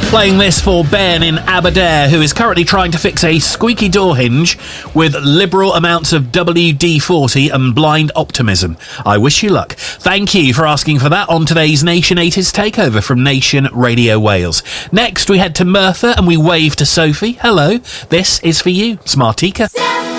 Playing this for Ben in Aberdare, who is currently trying to fix a squeaky door hinge with liberal amounts of WD-40 and blind optimism. I wish you luck. Thank you for asking for that on today's Nation 80s Takeover from Nation Radio Wales. Next, we head to Merthyr and we wave to Sophie. Hello, this is for you, Smartika.